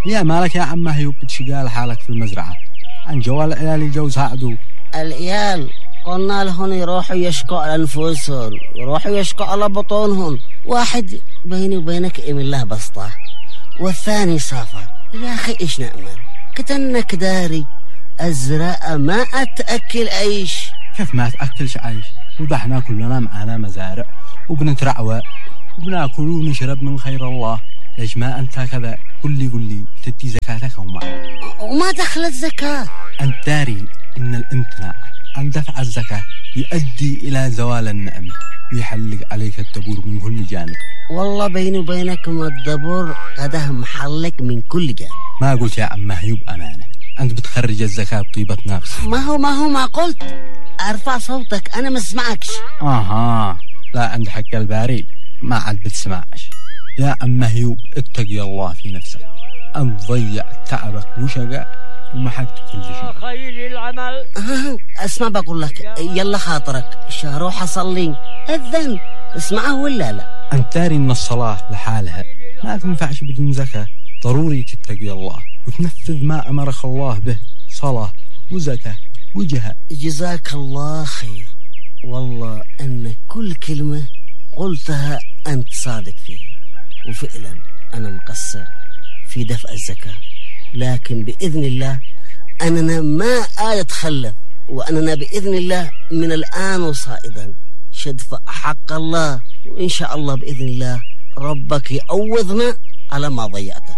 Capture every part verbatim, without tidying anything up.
يا مالك يا عم هيوب بتشقال حالك في المزرعة؟ عن جوال العيال يجوزها عدو. العيال قلنا لهم يروحوا يشكوا على أنفسهم، يروحوا يشكوا على بطونهم. واحد بيني وبينك إيم الله بسطة، والثاني سافر. يا أخي إيش نأمل؟ كتنك داري الزراعة ما أتأكل عيش. كيف ما تأكلش عيش؟ وضحنا كلنا معانا مزارع وبنترعوى وبناكل ونشرب من خير الله. ليش ما أنت كذا؟ قل لي قل لي تدي زكاتك وما وما دخل الزكاة؟ أنت داري إن الامتناع عن دفع الزكاة يؤدي إلى زوال النعمة ويحلق عليك الدبور من كل جانب. والله بيني وبينكم الدبور قده محلق من كل جانب. ما قلت يا عم هيوب أمانة، أنت بتخرج الزكاة بطيبة نفس. ما هو ما هو ما قلت أرفع صوتك أنا ما اسمعكش. آها لا، عند حق الباري ما عاد بتسمعش. يا عم هيوب اتقي الله في نفسك، أنت ضيع تعبك وشقاء ومحقت كل شيء. خير العمل. اسمع بقول لك، يلا خاطرك شهروح أصلي أذن اسمعه ولا لا؟ أنت داري إن الصلاة لحالها ما تنفعش بدون زكاة. ضروري تتقي الله وتنفذ ما أمرك الله به، صلاة وزكاة وجهاد. جزاك الله خير، والله أن كل كلمة قلتها أنت صادق فيها، وفعلا أنا مقصر في دفع الزكاة، لكن بإذن الله أننا ما أتخلف، وأننا بإذن الله من الآن وصائدا شدفع حق الله، وإن شاء الله بإذن الله ربك يعوضنا على ما ضيعته.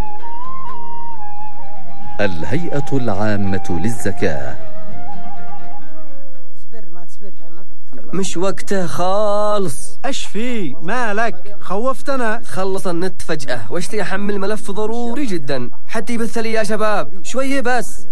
الهيئة العامة للزكاة. مش وقته خالص. ايش في مالك؟ خوفتنا. خلص النت فجأة واشتي احمل ملف ضروري جدا حتى يبث لي يا شباب شوية بس.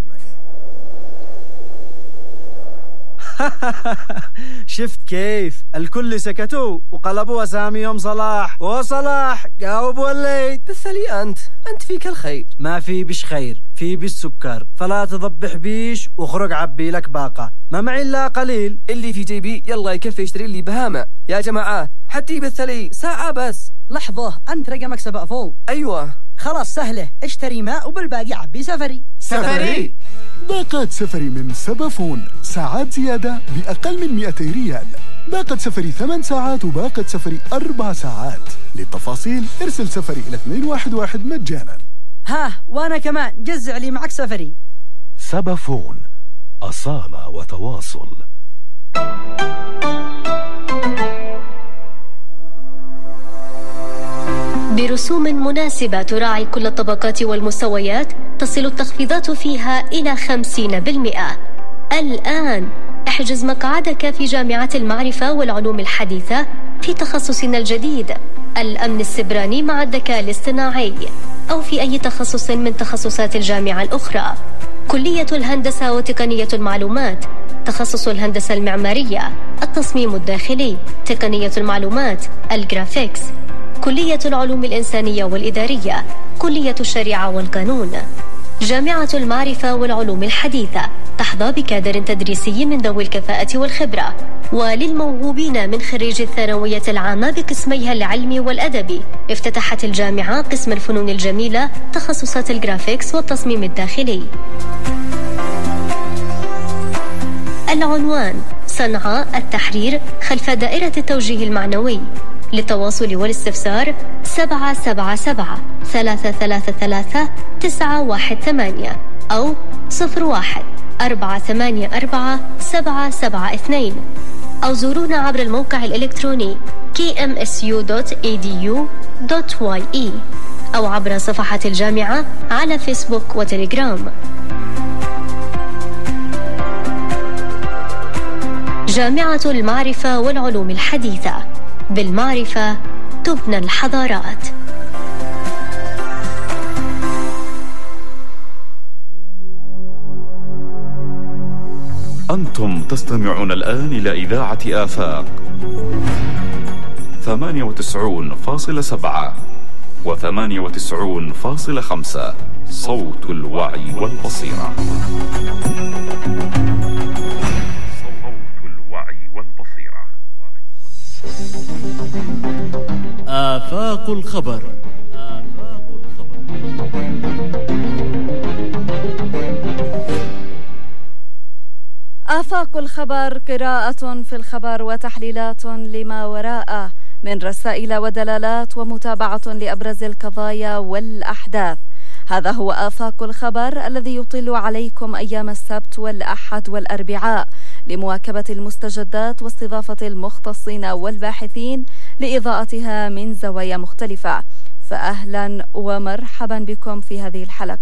شفت كيف الكل سكتوا وقلبوا اساميهم صلاح وصلاح جاوب وليد. بث لي انت انت فيك الخير. ما في بش خير، في بالسكر، فلا تضبح بيش واخرج عبي لك باقة، ما معي الا قليل. اللي في جيبي يلا يكفي يشتري لي بهامة يا جماعة، حتى يبث لي ساعة بس. لحظة، انت رقمك سبع فوق. ايوه خلاص سهلة، اشتري ماء وبالباقي عبي سفري. سفري باقات سفري من سبافون، ساعات زيادة بأقل من مئتي ريال. باقة سفري ثمان ساعات وباقة سفري أربع ساعات. للتفاصيل ارسل سفري إلى اثنين واحد واحد مجانا. ها وانا كمان جزع لي معك سفري. سبافون، أصالة وتواصل. برسوم مناسبة تراعي كل الطبقات والمستويات، تصل التخفيضات فيها إلى خمسين بالمئة. الآن احجز مقعدك في جامعة المعرفة والعلوم الحديثة في تخصصنا الجديد الأمن السبراني مع الذكاء الاصطناعي، أو في أي تخصص من تخصصات الجامعة الأخرى. كلية الهندسة وتقنية المعلومات، تخصص الهندسة المعمارية، التصميم الداخلي، تقنية المعلومات، الجرافيكس، كلية العلوم الإنسانية والإدارية، كلية الشريعة والقانون. جامعة المعرفة والعلوم الحديثة تحظى بكادر تدريسي من ذوي الكفاءة والخبرة. وللموهوبين من خريج الثانوية العامة بقسميها العلمي والأدبي، افتتحت الجامعة قسم الفنون الجميلة، تخصصات الجرافيكس والتصميم الداخلي. العنوان: صنعاء التحرير خلف دائرة التوجيه المعنوي. للتواصل والاستفسار سبعة سبعة سبعة ثلاثة ثلاثة ثلاثة تسعة واحد ثمانية أو صفر واحد أربعة ثمانية أربعة سبعة سبعة اثنين، أو زورونا عبر الموقع الإلكتروني كي إم إس يو دوت إي دي يو دوت واي إي أو عبر صفحة الجامعة على فيسبوك وتليجرام. جامعة المعرفة والعلوم الحديثة، بالمعرفة تبنى الحضارات. أنتم تستمعون الآن إلى إذاعة آفاق ثمانية وتسعون فاصلة سبعة وثمانية وتسعون فاصلة خمسة، صوت الوعي والبصيرة. آفاق الخبر. آفاق الخبر. الخبر قراءة في الخبر وتحليلات لما وراءه من رسائل ودلالات ومتابعة لأبرز القضايا والأحداث. هذا هو آفاق الخبر الذي يطل عليكم أيام السبت والأحد والأربعاء لمواكبة المستجدات واستضافة المختصين والباحثين لإضاءتها من زوايا مختلفة. فأهلا ومرحبا بكم في هذه الحلقة.